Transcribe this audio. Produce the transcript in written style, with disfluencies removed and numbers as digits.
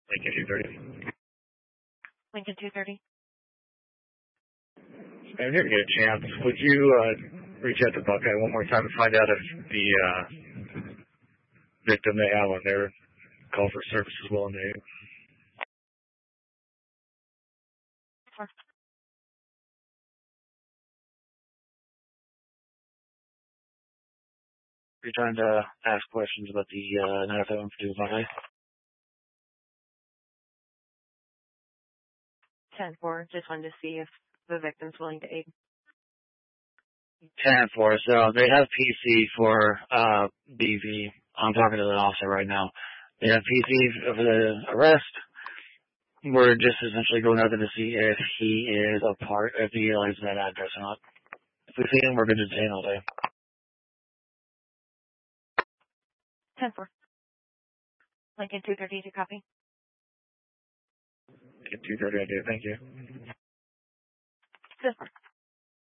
Lincoln 230. Lincoln 230. And here you get a chance. Would you reach out to Buckeye one more time to find out if the victim they have on their call for service is well named? Sure. You're trying to ask questions about the 907 for Buckeye? 10-4. Just wanted to see if the victim's willing to aid. 10-4. So they have PC for BV. I'm talking to the officer right now. They have PC for the arrest. We're just essentially going out there to see if he is a part, if he lives in that address or not. If we see him, we're going to detain all day. 10-4. Lincoln 230 to copy. Lincoln 230, I do. Thank you. 10-4.